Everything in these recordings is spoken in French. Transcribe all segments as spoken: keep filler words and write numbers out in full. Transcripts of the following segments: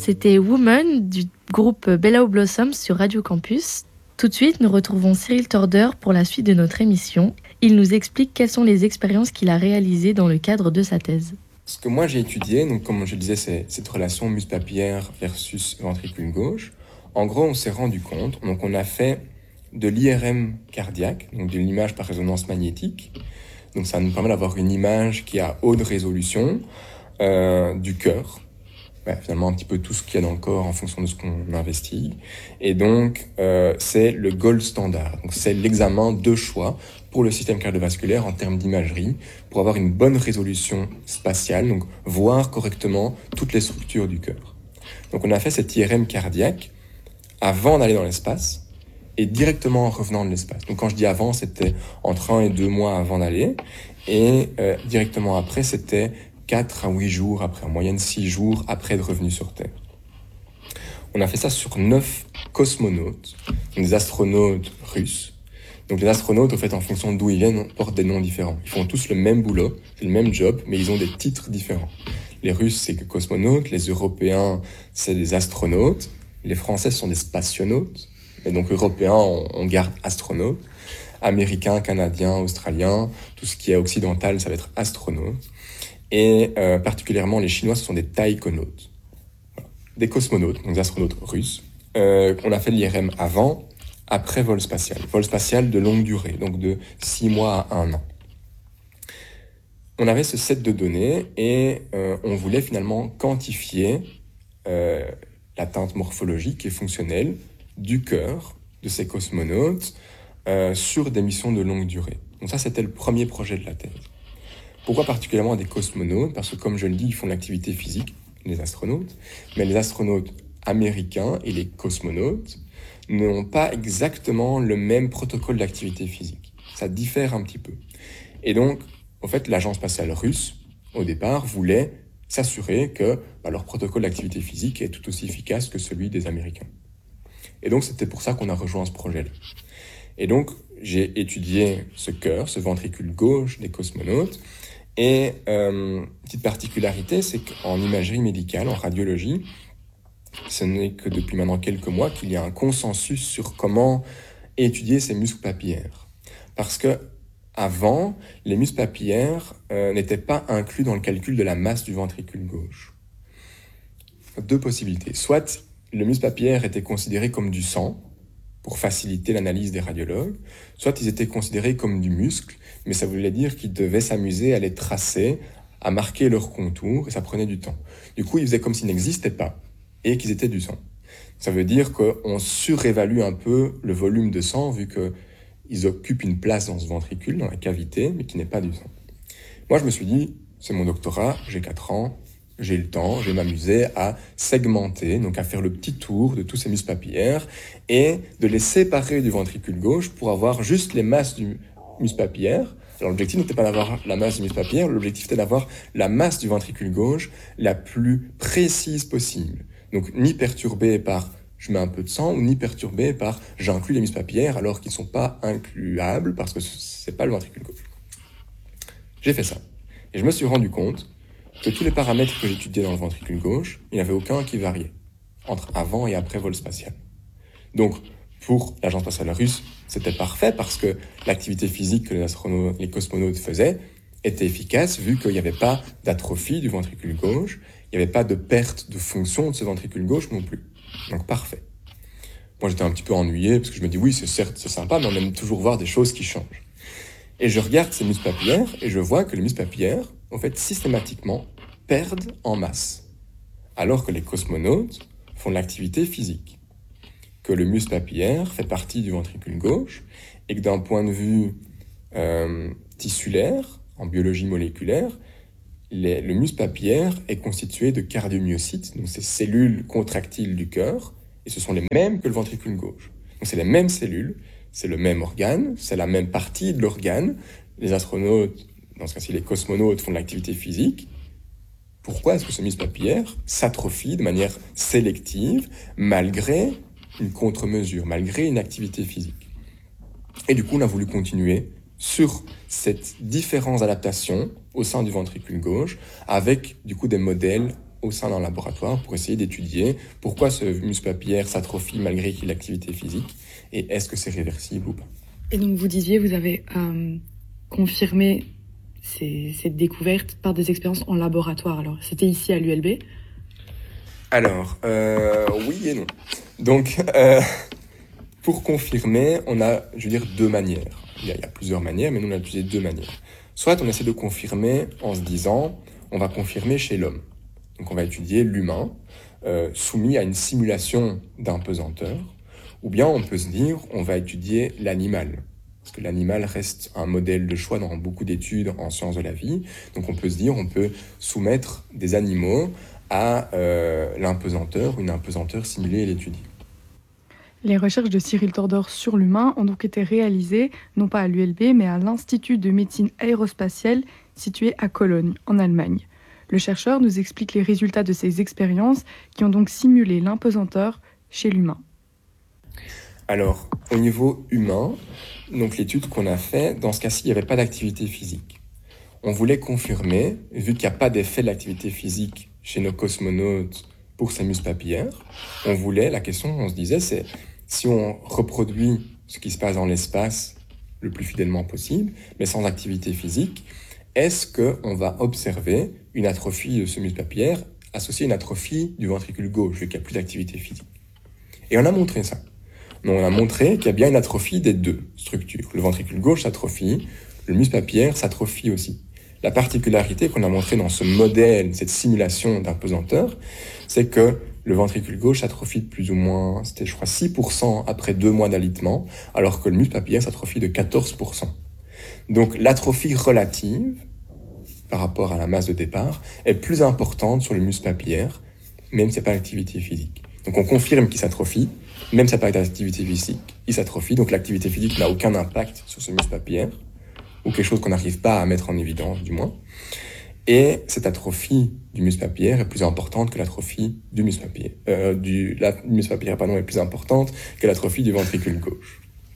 C'était Woman du groupe Bella Blossoms sur Radio Campus. Tout de suite, nous retrouvons Cyril Torder pour la suite de notre émission. Il nous explique quelles sont les expériences qu'il a réalisées dans le cadre de sa thèse. Ce que moi j'ai étudié, donc comme je le disais, c'est cette relation muscle papillaire versus ventricule gauche. En gros, on s'est rendu compte, donc on a fait de l'I R M cardiaque, donc de l'image par résonance magnétique. Donc ça nous permet d'avoir une image qui a haute résolution euh, du cœur. Ouais, finalement un petit peu tout ce qu'il y a dans le corps en fonction de ce qu'on investigue. Et donc, euh, c'est le gold standard. Donc, c'est l'examen de choix pour le système cardiovasculaire en termes d'imagerie, pour avoir une bonne résolution spatiale, donc voir correctement toutes les structures du cœur. Donc, on a fait cet I R M cardiaque avant d'aller dans l'espace et directement en revenant de l'espace. Donc, quand je dis avant, c'était entre un et deux mois avant d'aller. Et euh, directement après, c'était quatre à huit jours après, en moyenne six jours après être revenu sur Terre. On a fait ça sur neuf cosmonautes, des astronautes russes. Donc les astronautes, au fait, en fonction d'où ils viennent, portent des noms différents. Ils font tous le même boulot, c'est le même job, mais ils ont des titres différents. Les Russes, c'est que cosmonautes, les Européens, c'est des astronautes, les Français sont des spationautes, et donc Européens, on, on garde astronautes. Américains, Canadiens, Australiens, tout ce qui est occidental, ça va être astronaute. Et euh, particulièrement, les Chinois, ce sont des taïkonautes. Voilà. Des cosmonautes, donc des astronautes russes. Euh, on a fait l'I R M avant, après vol spatial. Vol spatial de longue durée, donc de six mois à un an. On avait ce set de données et euh, on voulait finalement quantifier euh, l'atteinte morphologique et fonctionnelle du cœur de ces cosmonautes euh, sur des missions de longue durée. Donc ça, c'était le premier projet de la thèse. Pourquoi particulièrement des cosmonautes ? Parce que, comme je le dis, ils font de l'activité physique, les astronautes, mais les astronautes américains et les cosmonautes n'ont pas exactement le même protocole d'activité physique. Ça diffère un petit peu. Et donc, en fait, l'agence spatiale russe, au départ, voulait s'assurer que bah, leur protocole d'activité physique est tout aussi efficace que celui des Américains. Et donc, c'était pour ça qu'on a rejoint ce projet-là. Et donc, j'ai étudié ce cœur, ce ventricule gauche des cosmonautes. Et euh, petite particularité, c'est qu'en imagerie médicale, en radiologie, ce n'est que depuis maintenant quelques mois qu'il y a un consensus sur comment étudier ces muscles papillaires. Parce que avant, les muscles papillaires euh, n'étaient pas inclus dans le calcul de la masse du ventricule gauche. Deux possibilités. Soit le muscle papillaire était considéré comme du sang, pour faciliter l'analyse des radiologues, soit ils étaient considérés comme du muscle, mais ça voulait dire qu'ils devaient s'amuser à les tracer, à marquer leurs contours, et ça prenait du temps. Du coup, ils faisaient comme s'ils n'existaient pas, et qu'ils étaient du sang. Ça veut dire qu'on surévalue un peu le volume de sang, vu qu'ils occupent une place dans ce ventricule, dans la cavité, mais qui n'est pas du sang. Moi, je me suis dit, c'est mon doctorat, j'ai quatre ans, j'ai le temps, je vais m'amuser à segmenter, donc à faire le petit tour de tous ces muscles papillaires et de les séparer du ventricule gauche pour avoir juste les masses du muscle papillaire. Alors l'objectif n'était pas d'avoir la masse du muscle papillaire, l'objectif était d'avoir la masse du ventricule gauche la plus précise possible. Donc ni perturbée par je mets un peu de sang, ou ni perturbée par j'inclus les muscles papillaires alors qu'ils ne sont pas incluables parce que ce n'est pas le ventricule gauche. J'ai fait ça. Et je me suis rendu compte que tous les paramètres que j'étudiais dans le ventricule gauche, il n'y avait aucun qui variait entre avant et après vol spatial. Donc, pour l'agence spatiale russe, c'était parfait parce que l'activité physique que les astronautes, les cosmonautes faisaient était efficace vu qu'il n'y avait pas d'atrophie du ventricule gauche, il n'y avait pas de perte de fonction de ce ventricule gauche non plus. Donc, parfait. Moi, j'étais un petit peu ennuyé parce que je me dis, oui, c'est certes, c'est sympa, mais on aime toujours voir des choses qui changent. Et je regarde ces muscles papillaires et je vois que les muscles papillaires, en fait, systématiquement, perdent en masse, alors que les cosmonautes font de l'activité physique, que le muscle papillaire fait partie du ventricule gauche et que d'un point de vue euh, tissulaire, en biologie moléculaire, les, le muscle papillaire est constitué de cardiomyocytes, donc ces cellules contractiles du cœur, et ce sont les mêmes que le ventricule gauche. Donc c'est les mêmes cellules, c'est le même organe, c'est la même partie de l'organe. Les astronautes, dans ce cas-ci les cosmonautes, font de l'activité physique. Pourquoi est-ce que ce muscle papillaire s'atrophie de manière sélective malgré une contre-mesure, malgré une activité physique? Et du coup, on a voulu continuer sur cette différentes adaptations au sein du ventricule gauche avec du coup des modèles au sein d'un laboratoire pour essayer d'étudier pourquoi ce muscle papillaire s'atrophie malgré qu'il y ait l'activité physique et est-ce que c'est réversible ou pas. Et donc vous disiez, vous avez euh, confirmé ces, cette découverte par des expériences en laboratoire. Alors c'était ici à l'U L B? Alors, euh, oui et non. Donc, euh, pour confirmer, on a, je veux dire, deux manières. Il y a, il y a plusieurs manières, mais nous, on a utilisé deux manières. Soit on essaie de confirmer en se disant, on va confirmer chez l'homme. Donc, on va étudier l'humain euh, soumis à une simulation d'un pesanteur. Ou bien, on peut se dire, on va étudier l'animal. Parce que l'animal reste un modèle de choix dans beaucoup d'études en sciences de la vie. Donc, on peut se dire, on peut soumettre des animaux à euh, l'impesanteur, une impesanteur simulée et l'étudier. Les recherches de Cyril Tordeur sur l'humain ont donc été réalisées, non pas à l'U L B, mais à l'Institut de médecine aérospatiale situé à Cologne, en Allemagne. Le chercheur nous explique les résultats de ces expériences qui ont donc simulé l'impesanteur chez l'humain. Alors, au niveau humain, donc l'étude qu'on a faite, dans ce cas-ci, il n'y avait pas d'activité physique. On voulait confirmer, vu qu'il n'y a pas d'effet de l'activité physique chez nos cosmonautes pour ces muscles papillaires, on voulait, la question, on se disait, c'est si on reproduit ce qui se passe dans l'espace le plus fidèlement possible, mais sans activité physique, est-ce qu'on va observer une atrophie de ce muscle papillaire associée à une atrophie du ventricule gauche, vu qu'il n'y a plus d'activité physique? Et on a montré ça. Donc on a montré qu'il y a bien une atrophie des deux structures. Le ventricule gauche s'atrophie, le muscle papillaire s'atrophie aussi. La particularité qu'on a montrée dans ce modèle, cette simulation d'impesanteur, c'est que le ventricule gauche s'atrophie de plus ou moins, c'était je crois six pour cent après deux mois d'alitement, alors que le muscle papillaire s'atrophie de quatorze pour cent. Donc l'atrophie relative, par rapport à la masse de départ, est plus importante sur le muscle papillaire, même s'il n'y a pas d'activité physique. Donc on confirme qu'il s'atrophie, même s'il n'y a pas d'activité physique, il s'atrophie, donc l'activité physique n'a aucun impact sur ce muscle papillaire, ou quelque chose qu'on n'arrive pas à mettre en évidence, du moins. Et cette atrophie du muscle papillaire est plus importante que l'atrophie du muscle papillaire. Euh, du, la muscle papillaire, pardon, est plus importante que l'atrophie du ventricule gauche.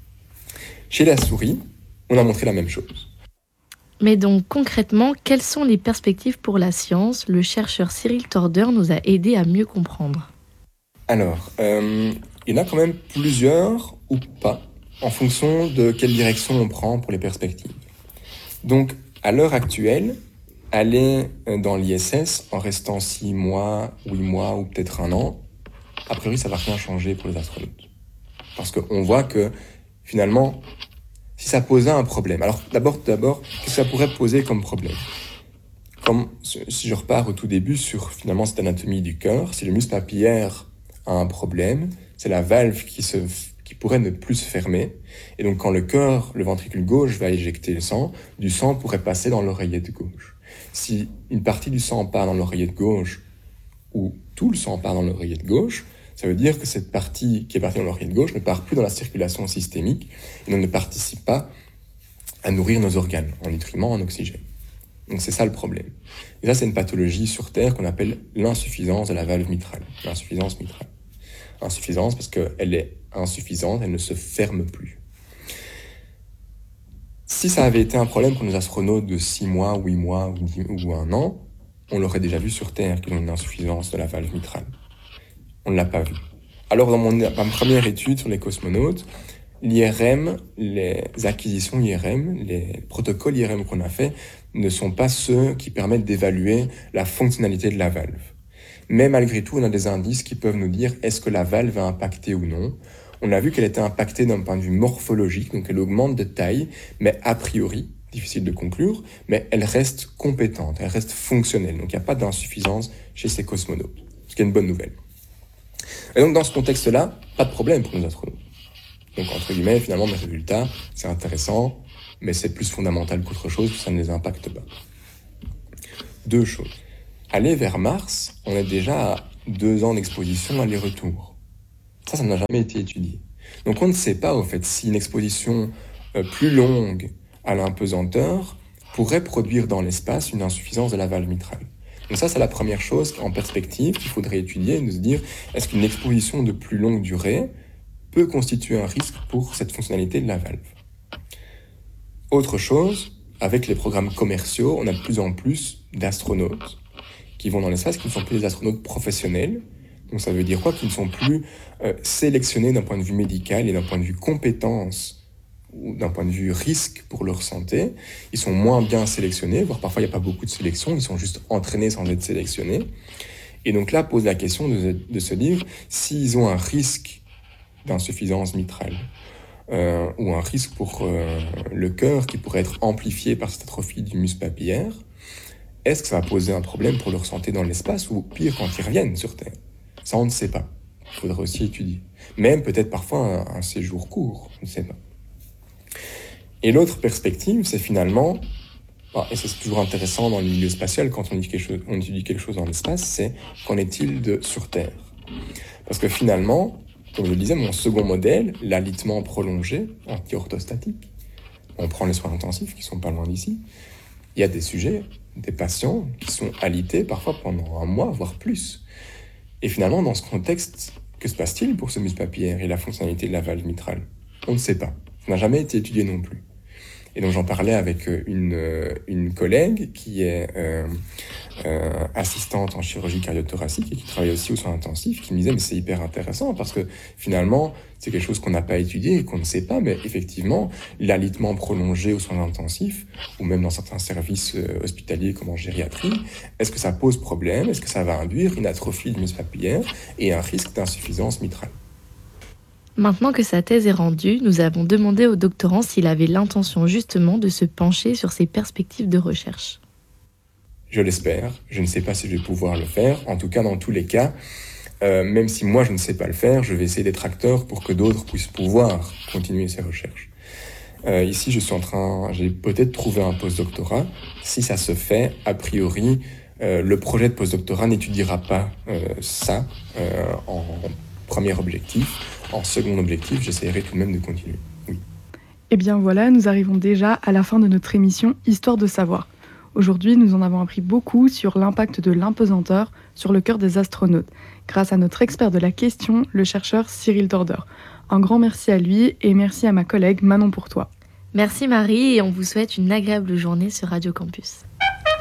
Chez la souris, on a montré la même chose. Mais donc, concrètement, quelles sont les perspectives pour la science? Le chercheur Cyril Tordeur nous a aidés à mieux comprendre. Alors, euh, il y en a quand même plusieurs, ou pas, en fonction de quelle direction on prend pour les perspectives. Donc, à l'heure actuelle, aller dans l'I S S en restant six mois, huit mois ou peut-être un an, a priori, ça va rien changer pour les astronautes. Parce qu'on voit que, finalement, si ça posait un problème... Alors, d'abord, d'abord, qu'est-ce que ça pourrait poser comme problème? Comme si je repars au tout début sur, finalement, cette anatomie du cœur, si le muscle papillaire a un problème, c'est la valve qui se... qui pourrait ne plus se fermer. Et donc, quand le cœur, le ventricule gauche va éjecter le sang, du sang pourrait passer dans l'oreillette gauche. Si une partie du sang part dans l'oreillette gauche, ou tout le sang part dans l'oreillette gauche, ça veut dire que cette partie qui est partie dans l'oreillette gauche ne part plus dans la circulation systémique et donc ne participe pas à nourrir nos organes en nutriments, en oxygène. Donc c'est ça le problème. Et ça, c'est une pathologie sur Terre qu'on appelle l'insuffisance de la valve mitrale, l'insuffisance mitrale. Insuffisance parce qu'elle est insuffisante, elle ne se ferme plus. Si ça avait été un problème pour nos astronautes de six mois, huit mois ou, dix, ou un an, on l'aurait déjà vu sur Terre qu'ils ont une insuffisance de la valve mitrale. On ne l'a pas vu. Alors dans mon, ma première étude sur les cosmonautes, l'I R M, les acquisitions I R M, les protocoles I R M qu'on a fait ne sont pas ceux qui permettent d'évaluer la fonctionnalité de la valve. Mais malgré tout, on a des indices qui peuvent nous dire est-ce que la valve va impacter ou non. On a vu qu'elle était impactée d'un point de vue morphologique, donc elle augmente de taille, mais a priori, difficile de conclure, mais elle reste compétente, elle reste fonctionnelle. Donc il n'y a pas d'insuffisance chez ces cosmonautes, ce qui est une bonne nouvelle. Et donc dans ce contexte-là, pas de problème pour nos astronautes. Donc entre guillemets, finalement, mes résultats, c'est intéressant, mais c'est plus fondamental qu'autre chose, ça ne les impacte pas. Deux choses. Aller vers Mars, on est déjà à deux ans d'exposition aller-retour. Ça, ça n'a jamais été étudié. Donc on ne sait pas, au fait, si une exposition euh, plus longue à l'impesanteur pourrait produire dans l'espace une insuffisance de la valve mitrale. Donc ça, c'est la première chose en perspective qu'il faudrait étudier, de se dire, est-ce qu'une exposition de plus longue durée peut constituer un risque pour cette fonctionnalité de la valve? Autre chose, avec les programmes commerciaux, on a de plus en plus d'astronautes qui vont dans l'espace, qui ne sont plus des astronautes professionnels. Donc ça veut dire quoi? Qui ne sont plus euh, sélectionnés d'un point de vue médical et d'un point de vue compétence ou d'un point de vue risque pour leur santé. Ils sont moins bien sélectionnés, voire parfois il n'y a pas beaucoup de sélection, ils sont juste entraînés sans être sélectionnés. Et donc là, pose la question de, de se dire s'ils ont un risque d'insuffisance mitrale euh, ou un risque pour euh, le cœur qui pourrait être amplifié par cette atrophie du muscle papillaire, est-ce que ça va poser un problème pour leur santé dans l'espace ou pire quand ils reviennent sur Terre? Ça, on ne sait pas. Il faudrait aussi étudier. Même peut-être parfois un, un séjour court, on ne sait pas. Et l'autre perspective, c'est finalement, et c'est toujours intéressant dans le milieu spatial, quand on dit quelque chose, on étudie quelque chose dans l'espace, c'est qu'en est-il de sur Terre? Parce que finalement, comme je le disais, mon second modèle, l'alitement prolongé, anti-orthostatique, on prend les soins intensifs qui sont pas loin d'ici, il y a des sujets, des patients qui sont alités parfois pendant un mois, voire plus. Et finalement, dans ce contexte, que se passe-t-il pour ce muscle papillaire et la fonctionnalité de la valve mitrale? On ne sait pas. Ça n'a jamais été étudié non plus. Et donc j'en parlais avec une, une collègue qui est euh, euh, assistante en chirurgie cardio-thoracique et qui travaille aussi aux soins intensifs, qui me disait mais c'est hyper intéressant parce que finalement c'est quelque chose qu'on n'a pas étudié et qu'on ne sait pas, mais effectivement l'alitement prolongé aux soins intensifs ou même dans certains services hospitaliers comme en gériatrie, est-ce que ça pose problème? Est-ce que ça va induire une atrophie du muscle papillaire et un risque d'insuffisance mitrale? Maintenant que sa thèse est rendue, nous avons demandé au doctorant s'il avait l'intention justement de se pencher sur ses perspectives de recherche. Je l'espère. Je ne sais pas si je vais pouvoir le faire. En tout cas, dans tous les cas, euh, même si moi je ne sais pas le faire, je vais essayer d'être acteur pour que d'autres puissent pouvoir continuer ces recherches. Euh, ici, je suis en train, j'ai peut-être trouvé un postdoctorat. Si ça se fait, a priori, euh, le projet de postdoctorat n'étudiera pas euh, ça euh, en premier objectif. En second objectif, j'essaierai tout de même de continuer. Oui. Et bien voilà, nous arrivons déjà à la fin de notre émission Histoire de savoir. Aujourd'hui, nous en avons appris beaucoup sur l'impact de l'impesanteur sur le cœur des astronautes, grâce à notre expert de la question, le chercheur Cyril Torder. Un grand merci à lui et merci à ma collègue Manon Pourtois. Merci Marie et on vous souhaite une agréable journée sur Radio Campus.